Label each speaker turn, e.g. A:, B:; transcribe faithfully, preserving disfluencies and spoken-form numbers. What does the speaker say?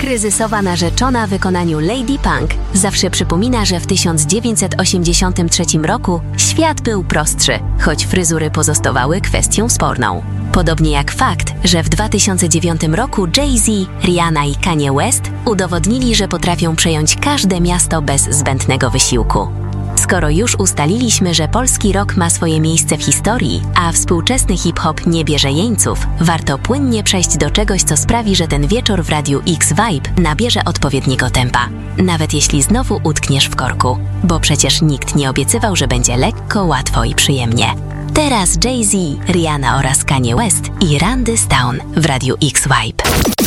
A: Kryzysowa narzeczona w wykonaniu Lady Punk zawsze przypomina, że w tysiąc dziewięćset osiemdziesiątym trzecim roku świat był prostszy, choć fryzury pozostawały kwestią sporną. Podobnie jak fakt, że w dwa tysiące dziewiątym roku Jay-Z, Rihanna i Kanye West udowodnili, że potrafią przejąć każde miasto bez zbędnego wysiłku. Skoro już ustaliliśmy, że polski rock ma swoje miejsce w historii, a współczesny hip-hop nie bierze jeńców, warto płynnie przejść do czegoś, co sprawi, że ten wieczór w Radiu X Vibe nabierze odpowiedniego tempa. Nawet jeśli znowu utkniesz w korku, bo przecież nikt nie obiecywał, że będzie lekko, łatwo i przyjemnie. Teraz Jay-Z, Rihanna oraz Kanye West i Randy Stone w Radiu X Vibe.